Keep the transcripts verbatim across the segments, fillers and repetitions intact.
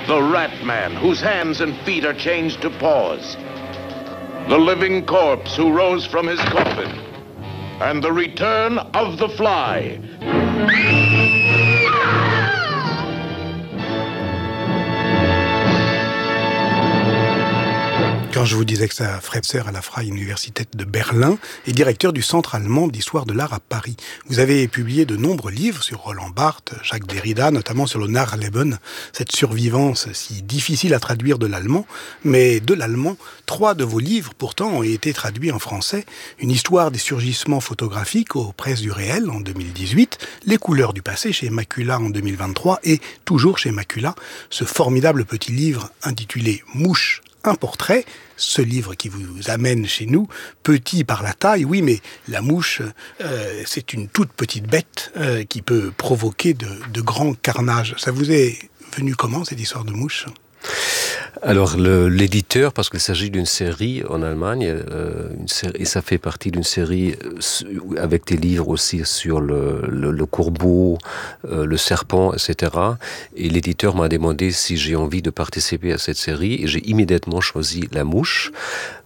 The rat man whose hands and feet are changed to paws. The living corpse who rose from his coffin. And the return of the fly. Quand je vous disais que ça ferait peur à la Freie Universität de Berlin et directeur du Centre allemand d'histoire de l'art à Paris. Vous avez publié de nombreux livres sur Roland Barthes, Jacques Derrida, notamment sur le Nachleben, cette survivance si difficile à traduire de l'allemand. Mais de l'allemand, trois de vos livres pourtant ont été traduits en français. Une histoire des surgissements photographiques aux presses du réel en deux mille dix-huit, Les couleurs du passé chez Macula en deux mille vingt-trois et toujours chez Macula, ce formidable petit livre intitulé Mouche, un portrait, ce livre qui vous amène chez nous, petit par la taille, oui, mais la mouche, euh, c'est une toute petite bête euh, qui peut provoquer de, de grands carnages. Ça vous est venu comment, cette histoire de mouche ? Alors le, l'éditeur, parce qu'il s'agit d'une série en Allemagne, euh, une série, et ça fait partie d'une série euh, avec des livres aussi sur le, le, le corbeau, euh, le serpent, et cetera. Et l'éditeur m'a demandé si j'ai envie de participer à cette série, et j'ai immédiatement choisi la mouche. Pourquoi ?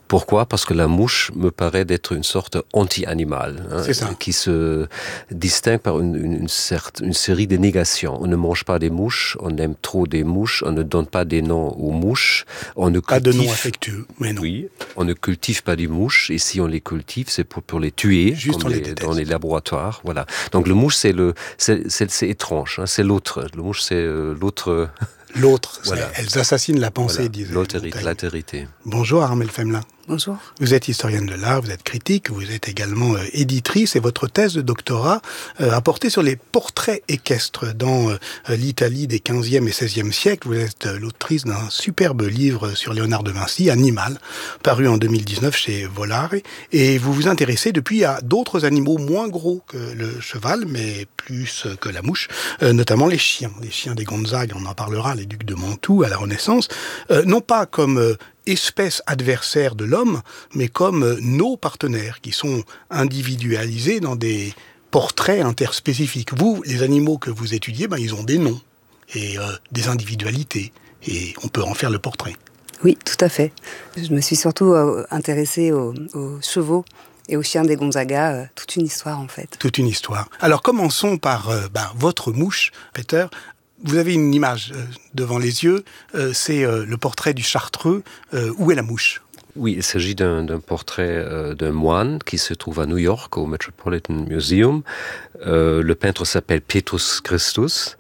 Parce que la mouche me paraît d'être une sorte anti-animal, hein, qui se distingue par une, une, une, certes, une série de négations. On ne mange pas des mouches, on aime trop des mouches, on ne donne pas des noms aux mouches, on ne pas cultive, de noms affectueux, mais non. Oui, on ne cultive pas des mouches, et si on les cultive, c'est pour, pour les tuer, juste comme les les, dans les laboratoires. Voilà. Donc le mouche, c'est le, c'est, c'est, c'est étrange, hein, c'est l'autre. Le mouche, c'est euh, l'autre. L'autre, voilà. Elles assassinent la pensée, Voilà. disait L'autorité, l'altérité. Bonjour Armelle Femelin. Bonjour. Vous êtes historienne de l'art, vous êtes critique, vous êtes également euh, éditrice et votre thèse de doctorat euh, a porté sur les portraits équestres dans euh, l'Italie des quinzième et seizième siècles. Vous êtes euh, l'autrice d'un superbe livre sur Léonard de Vinci, Animal, paru en deux mille dix-neuf chez Volare. Et vous vous intéressez depuis à d'autres animaux moins gros que le cheval, mais plus que la mouche, euh, notamment les chiens. Les chiens des Gonzague, on en parlera, les ducs de Mantoue à la Renaissance, euh, non pas comme euh, espèces adversaires de l'homme, mais comme euh, nos partenaires, qui sont individualisés dans des portraits interspécifiques. Vous, les animaux que vous étudiez, ben, ils ont des noms et euh, des individualités, et on peut en faire le portrait. Oui, tout à fait. Je me suis surtout euh, intéressée aux, aux chevaux et aux chiens des Gonzaga, euh, toute une histoire en fait. Toute une histoire. Alors commençons par euh, ben, votre mouche, Peter. Vous avez une image euh, devant les yeux, euh, c'est euh, le portrait du Chartreux. Euh, où est la mouche ? Oui, il s'agit d'un, d'un portrait euh, d'un moine qui se trouve à New York, au Metropolitan Museum. Euh, le peintre s'appelle Petrus Christus.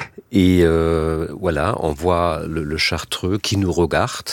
Et euh, voilà, on voit le, le Chartreux qui nous regarde.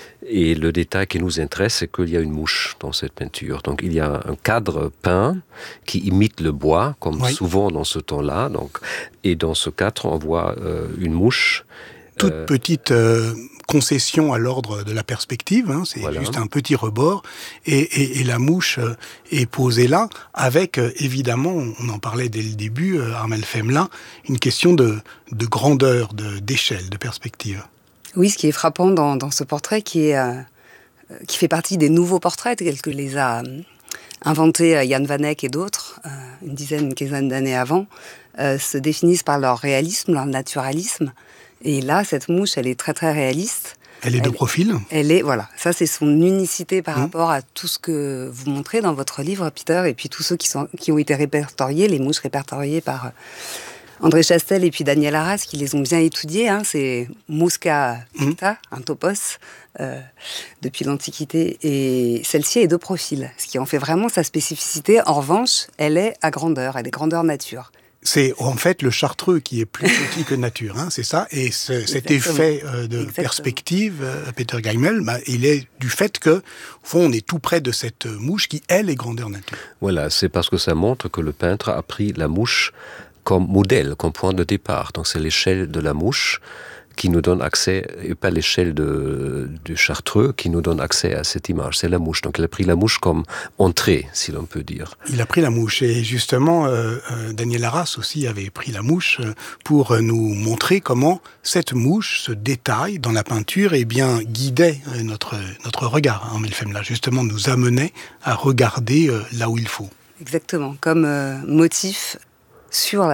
Et le détail qui nous intéresse, c'est qu'il y a une mouche dans cette peinture. Donc il y a un cadre peint qui imite le bois, comme oui. souvent dans ce temps-là. Donc, et dans ce cadre, on voit euh, une mouche. Toute euh, petite euh, concession à l'ordre de la perspective, hein, c'est voilà. juste un petit rebord. Et, et, et la mouche euh, est posée là, avec euh, évidemment, on en parlait dès le début, euh, Armelle Femelin, une question de, de grandeur, de, d'échelle, de perspective. Oui, ce qui est frappant dans, dans ce portrait, qui, est, euh, qui fait partie des nouveaux portraits, tels que les a euh, inventés euh, Jan van Eyck et d'autres, euh, une dizaine, une quinzaine d'années avant, euh, se définissent par leur réalisme, leur naturalisme. Et là, cette mouche, elle est très très réaliste. Elle est de elle, profil. Elle est, voilà, ça c'est son unicité par mmh. rapport à tout ce que vous montrez dans votre livre, Peter, et puis tous ceux qui, sont, qui ont été répertoriés, les mouches répertoriées par... Euh, André Chastel et puis Daniel Arras qui les ont bien étudiés, hein, c'est Musca picta, mmh. un topos, euh, depuis l'Antiquité, et celle-ci est de profil, ce qui en fait vraiment sa spécificité. En revanche, elle est à grandeur, elle est grandeur nature. C'est en fait le Chartreux qui est plus petit que nature, hein, c'est ça. Et ce, cet effet euh, de Exactement. perspective, euh, Peter Geimel, bah, il est du fait que, au fond, on est tout près de cette mouche qui, elle, est grandeur nature. Voilà, c'est parce que ça montre que le peintre a pris la mouche comme modèle, comme point de départ. Donc c'est l'échelle de la mouche qui nous donne accès, et pas l'échelle de, du Chartreux qui nous donne accès à cette image. C'est la mouche. Donc il a pris la mouche comme entrée, si l'on peut dire. Il a pris la mouche. Et justement, euh, euh, Daniel Arras aussi avait pris la mouche pour nous montrer comment cette mouche, ce détail dans la peinture, eh bien, guidait notre, notre regard. Armelle Femelin, justement, nous amenait à regarder euh, là où il faut. Exactement. Comme euh, motif sur la